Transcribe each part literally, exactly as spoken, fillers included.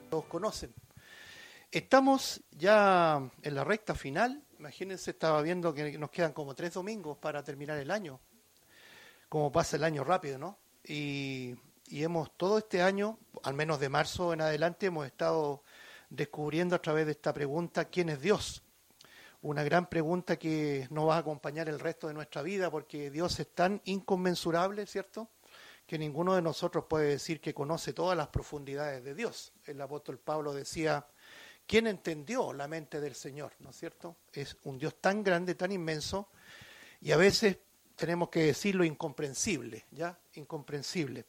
todos conocen. Estamos ya en la recta final. Imagínense, estaba viendo que nos quedan como tres domingos para terminar el año. Como pasa el año rápido, ¿no? Y, y hemos todo este año, al menos de marzo en adelante, hemos estado descubriendo a través de esta pregunta ¿quién es Dios? Una gran pregunta que nos va a acompañar el resto de nuestra vida, porque Dios es tan inconmensurable, ¿cierto?, que ninguno de nosotros puede decir que conoce todas las profundidades de Dios. El apóstol Pablo decía, ¿quién entendió la mente del Señor? ¿No es cierto? Es un Dios tan grande, tan inmenso, y a veces tenemos que decirlo incomprensible, ¿ya? Incomprensible.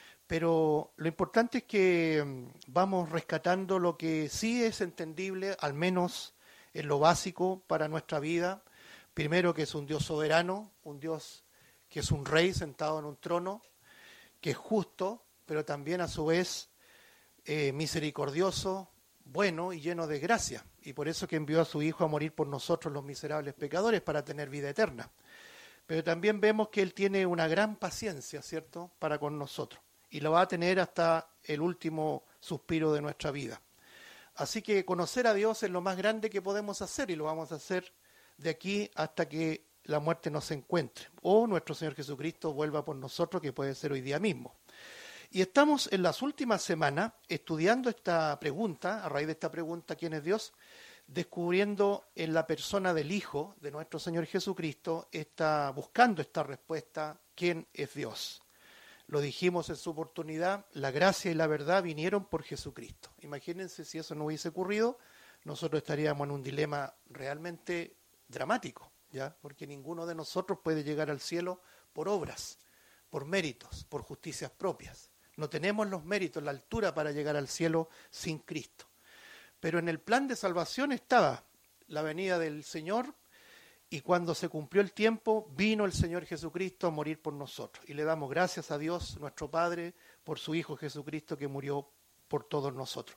Pero lo importante es que vamos rescatando lo que sí es entendible, al menos en lo básico para nuestra vida. Primero, que es un Dios soberano, un Dios que es un rey sentado en un trono, que es justo, pero también a su vez eh, misericordioso, bueno y lleno de gracia. Y por eso que envió a su Hijo a morir por nosotros los miserables pecadores para tener vida eterna. Pero también vemos que Él tiene una gran paciencia, ¿cierto?, para con nosotros. Y lo va a tener hasta el último suspiro de nuestra vida. Así que conocer a Dios es lo más grande que podemos hacer y lo vamos a hacer de aquí hasta que la muerte nos encuentre o nuestro Señor Jesucristo vuelva por nosotros, que puede ser hoy día mismo. Y estamos en las últimas semanas estudiando esta pregunta, a raíz de esta pregunta, ¿quién es Dios?, descubriendo en la persona del Hijo de nuestro Señor Jesucristo, está buscando esta respuesta, ¿quién es Dios? Lo dijimos en su oportunidad, la gracia y la verdad vinieron por Jesucristo. Imagínense si eso no hubiese ocurrido, nosotros estaríamos en un dilema realmente dramático, ¿ya? Porque ninguno de nosotros puede llegar al cielo por obras, por méritos, por justicias propias. No tenemos los méritos, la altura para llegar al cielo sin Cristo. Pero en el plan de salvación estaba la venida del Señor, y cuando se cumplió el tiempo, vino el Señor Jesucristo a morir por nosotros. Y le damos gracias a Dios, nuestro Padre, por su Hijo Jesucristo que murió por todos nosotros.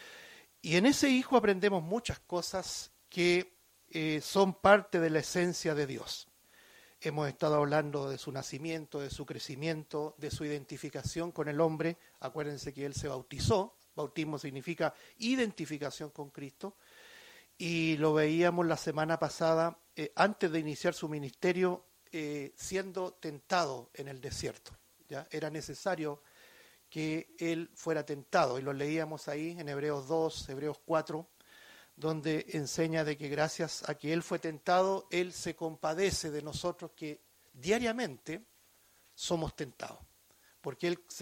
Y en ese Hijo aprendemos muchas cosas que eh, son parte de la esencia de Dios. Hemos estado hablando de su nacimiento, de su crecimiento, de su identificación con el hombre. Acuérdense que Él se bautizó. Bautismo significa identificación con Cristo. Y lo veíamos la semana pasada, eh, antes de iniciar su ministerio, eh, siendo tentado en el desierto. ¿Ya? Era necesario que Él fuera tentado. Y lo leíamos ahí en Hebreos dos, Hebreos cuatro, donde enseña de que gracias a que Él fue tentado, Él se compadece de nosotros que diariamente somos tentados. Porque Él se